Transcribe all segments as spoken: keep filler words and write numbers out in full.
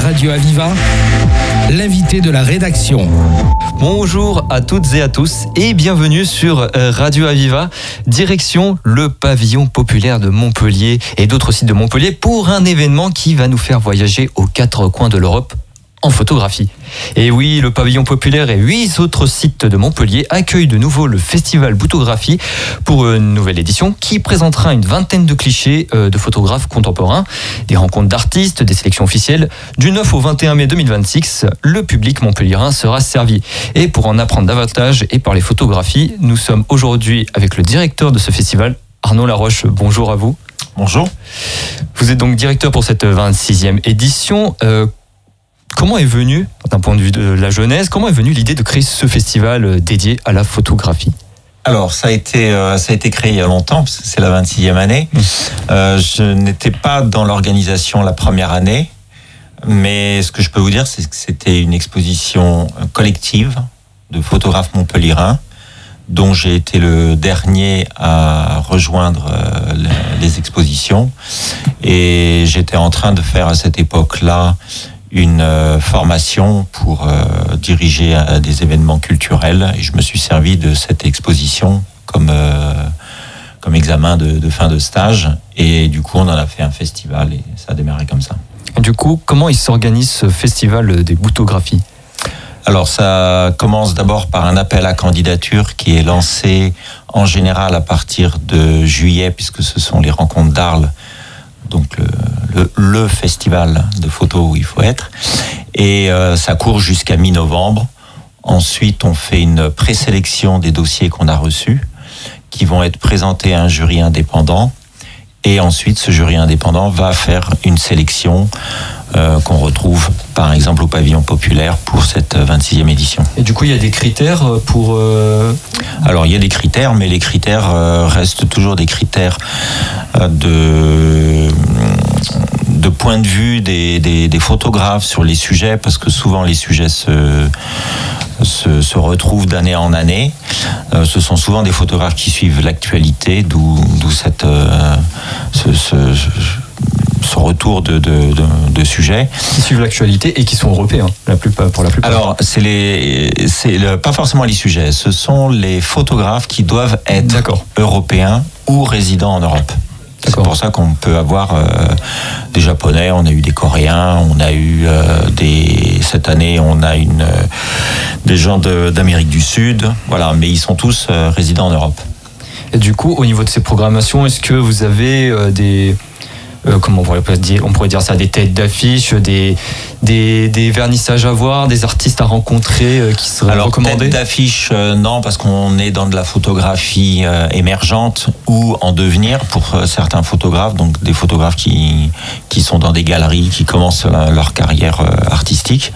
Radio Aviva, l'invité de la rédaction. Bonjour à toutes et à tous et bienvenue sur Radio Aviva, direction le pavillon populaire de Montpellier et d'autres sites de Montpellier pour un événement qui va nous faire voyager aux quatre coins de l'Europe en photographie. Et oui, le pavillon populaire et huit autres sites de Montpellier accueillent de nouveau le festival Boutographie pour une nouvelle édition qui présentera une vingtaine de clichés de photographes contemporains, des rencontres d'artistes, des sélections officielles. Du neuf au vingt et un mai deux mille vingt-six, le public montpelliérain sera servi. Et pour en apprendre davantage et parler photographie, nous sommes aujourd'hui avec le directeur de ce festival, Arnaud Laroche. Bonjour à vous. Bonjour. Vous êtes donc directeur pour cette vingt-sixième édition. Euh, Comment est venue, d'un point de vue de la jeunesse, comment est venue l'idée de créer ce festival dédié à la photographie ? Alors, ça a été, euh, ça a été créé il y a longtemps, parce que c'est la vingt-sixième année. Mmh. Euh, je n'étais pas dans l'organisation la première année, mais ce que je peux vous dire, c'est que c'était une exposition collective de photographes montpelliérains, dont j'ai été le dernier à rejoindre euh, les expositions. Et j'étais en train de faire à cette époque-là une euh, formation pour euh, diriger euh, des événements culturels, et je me suis servi de cette exposition comme euh, comme examen de, de fin de stage, et du coup on en a fait un festival et ça a démarré comme ça. Et du coup, comment il s'organise ce festival des Boutographies ? Alors ça commence d'abord par un appel à candidature qui est lancé en général à partir de juillet, puisque ce sont les rencontres d'Arles, donc le, le, le festival de photos où il faut être, et euh, ça court jusqu'à mi-novembre. Ensuite, on fait une présélection des dossiers qu'on a reçus, qui vont être présentés à un jury indépendant, et ensuite ce jury indépendant va faire une sélection euh, qu'on retrouve par exemple au pavillon populaire pour cette vingt-sixième édition. Et du coup, il y a des critères pour... Euh... Alors, il y a des critères, mais les critères euh, restent toujours des critères euh, de... de point de vue des, des, des photographes sur les sujets, parce que souvent les sujets se, se, se retrouvent d'année en année. Euh, ce sont souvent des photographes qui suivent l'actualité, d'où, d'où cette, euh, ce, ce, ce retour de, de, de, de sujets. Qui suivent l'actualité et qui sont européens, la plupart, pour la plupart. Alors, c'est, les, c'est le, pas forcément les sujets, ce sont les photographes qui doivent être D'accord. européens ou résidents en Europe. C'est pour ça qu'on peut avoir euh, des Japonais, on a eu des Coréens, on a eu euh, des cette année on a une euh, des gens de, d'Amérique du Sud, voilà, mais ils sont tous euh, résidents en Europe. Et du coup, au niveau de ces programmations, est-ce que vous avez euh, des euh, comment on pourrait dire, on pourrait dire ça, des têtes d'affiche, des des des vernissages à voir, des artistes à rencontrer euh, qui seraient Alors, recommandés ? Tête d'affiche, euh, non, parce qu'on est dans de la photographie euh, émergente ou en devenir pour euh, certains photographes, donc des photographes qui qui sont dans des galeries, qui commencent la, leur carrière euh, artistique.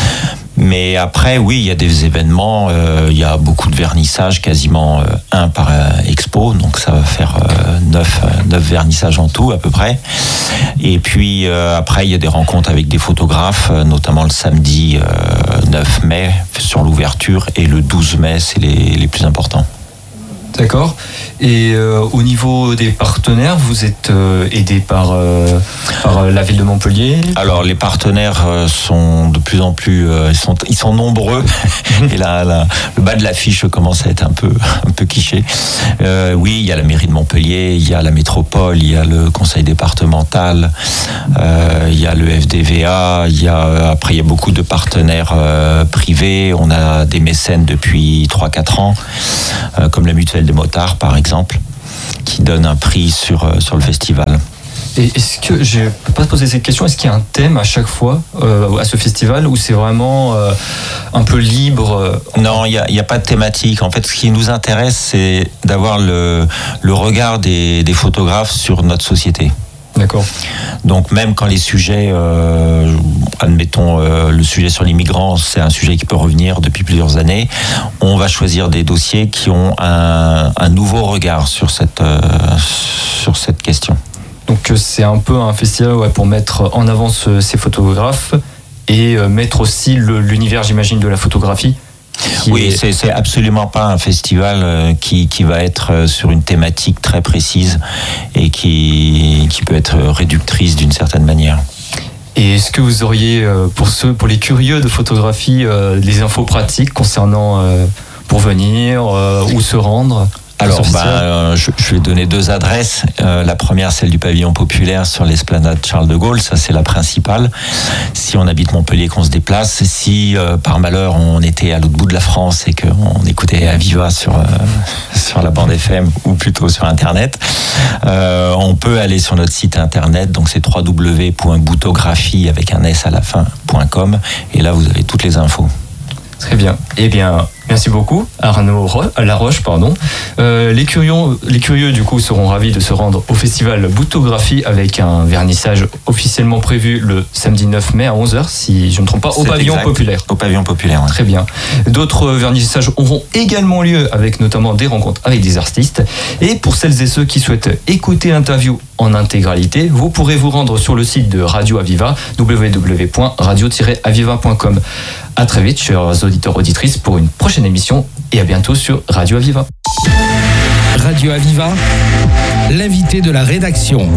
Mais après, oui, il y a des événements, euh, il y a beaucoup de vernissages, quasiment euh, un par euh, expo, donc ça va faire euh, neuf, euh, neuf vernissages en tout à peu près. Et puis euh, après, il y a des rencontres avec des photographes, euh, notamment le samedi euh, neuf mai sur l'ouverture, et le douze mai, c'est les, les plus importants. D'accord. Et euh, au niveau des partenaires, vous êtes euh, aidé par, euh, par la ville de Montpellier ? Alors les partenaires euh, sont de plus en plus, euh, ils sont, ils sont nombreux. Et là, là, le bas de l'affiche commence à être un peu, un peu cliché. Euh, oui, il y a la mairie de Montpellier, il y a la métropole, il y a le conseil départemental, euh, il y a le F D V A, il y a après il y a beaucoup de partenaires euh, privés. On a des mécènes depuis trois quatre ans, euh, comme la mutuelle des motards par exemple, qui donne un prix sur, sur le festival. Et est-ce que, je ne peux pas te poser cette question, est-ce qu'il y a un thème à chaque fois euh, à ce festival, ou c'est vraiment euh, un peu libre euh, Non, il n'y a, y a pas de thématique. En fait, ce qui nous intéresse, c'est d'avoir le, le regard des, des photographes sur notre société. D'accord. Donc même quand les sujets, euh, admettons euh, le sujet sur les migrants, c'est un sujet qui peut revenir depuis plusieurs années, on va choisir des dossiers qui ont un, un nouveau regard sur cette, euh, sur cette question. Donc c'est un peu un festival ouais, pour mettre en avant ce, ces photographes et euh, mettre aussi le, l'univers, j'imagine, de la photographie. Oui, est... c'est, c'est absolument pas un festival euh, qui, qui va être euh, sur une thématique très précise et qui, qui peut être réductrice d'une certaine manière. Et est-ce que vous auriez, euh, pour ceux, pour les curieux de photographie, euh, des infos pratiques concernant euh, pour venir, euh, où se rendre ? Alors, bah, euh, je, je vais donner deux adresses. Euh, la première, celle du pavillon populaire sur l'esplanade Charles de Gaulle. Ça, c'est la principale. Si on habite Montpellier, qu'on se déplace. Si, euh, par malheur, on était à l'autre bout de la France et qu'on écoutait Aviva sur, euh, sur la bande F M ou plutôt sur Internet, euh, on peut aller sur notre site Internet. Donc, c'est w w w point boutographie avec un S à la fin, .com. Et là, vous avez toutes les infos. Très bien. Eh bien, merci beaucoup, Arnaud Ro- Laroche, pardon. Euh, les curieux, les curieux, du coup, seront ravis de se rendre au festival Boutographie avec un vernissage officiellement prévu le samedi neuf mai à onze heures, si je ne me trompe pas, au C'est pavillon exact. populaire. Au pavillon populaire, ouais. Très bien. D'autres vernissages auront également lieu avec notamment des rencontres avec des artistes. Et pour celles et ceux qui souhaitent écouter l'interview en intégralité, vous pourrez vous rendre sur le site de Radio Aviva, w w w point radio tiret aviva point com. À très vite, chers auditeurs auditrices, pour une prochaine émission et à bientôt sur Radio Aviva. Radio Aviva, l'invité de la rédaction.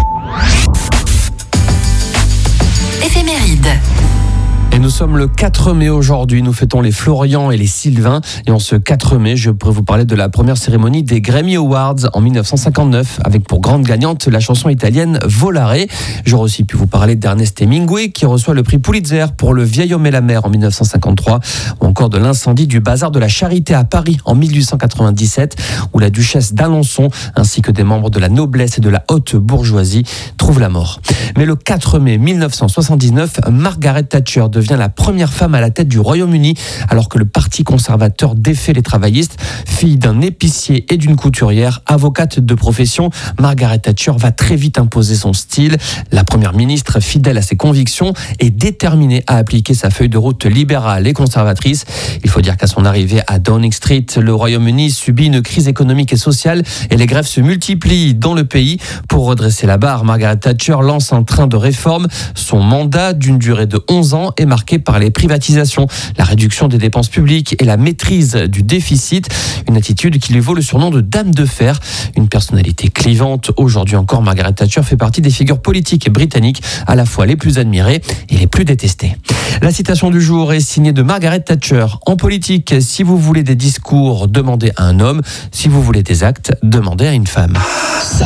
Éphéméride. Et nous sommes le quatre mai aujourd'hui, nous fêtons les Florian et les Sylvain. Et en ce quatre mai, je pourrais vous parler de la première cérémonie des Grammy Awards en dix-neuf cent cinquante-neuf, avec pour grande gagnante la chanson italienne Volare. J'aurais aussi pu vous parler d'Ernest Hemingway, qui reçoit le prix Pulitzer pour Le vieil homme et la mer en dix-neuf cent cinquante-trois, ou encore de l'incendie du bazar de la Charité à Paris en mille huit cent quatre-vingt-dix-sept, où la duchesse d'Alençon, ainsi que des membres de la noblesse et de la haute bourgeoisie, trouvent la mort. Mais le quatre mai mille neuf cent soixante-dix-neuf, Margaret Thatcher devient la première femme à la tête du Royaume-Uni, alors que le parti conservateur défait les travaillistes. Fille d'un épicier et d'une couturière, avocate de profession, Margaret Thatcher va très vite imposer son style. La première ministre, fidèle à ses convictions, est déterminée à appliquer sa feuille de route libérale et conservatrice. Il faut dire qu'à son arrivée à Downing Street, le Royaume-Uni subit une crise économique et sociale et les grèves se multiplient dans le pays. Pour redresser la barre, Margaret Thatcher lance un train de réformes. Son mandat, d'une durée de onze ans, est marqué par les privatisations, la réduction des dépenses publiques et la maîtrise du déficit. Une attitude qui lui vaut le surnom de Dame de Fer. Une personnalité clivante. Aujourd'hui encore, Margaret Thatcher fait partie des figures politiques britanniques à la fois les plus admirées et les plus détestées. La citation du jour est signée de Margaret Thatcher. En politique, si vous voulez des discours, demandez à un homme. Si vous voulez des actes, demandez à une femme.